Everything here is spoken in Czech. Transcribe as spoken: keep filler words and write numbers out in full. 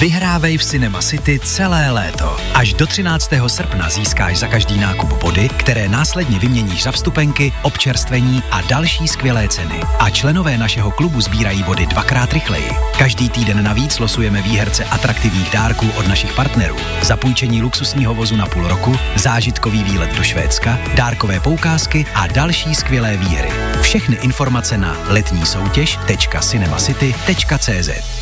Vyhrávej v Cinema City celé léto. Až do třináctého srpna získáš za každý nákup body, které následně vyměníš za vstupenky, občerstvení a další skvělé ceny. A členové našeho klubu sbírají body dvakrát rychleji. Každý týden navíc losujeme výherce atraktivních dárků od našich partnerů. Zapůjčení luxusního vozu na půl roku, zážitkový výlet do Švédska, dárkové poukázky a další skvělé výhry. Všechny informace na letní soutěž tečka cinemacity tečka cé zet.